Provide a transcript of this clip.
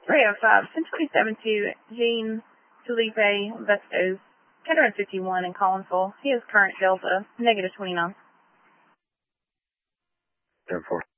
305, 1027 to Jean Felipe Vestos, 1051 in Collinsville. He is current Delta, -29. 10-4.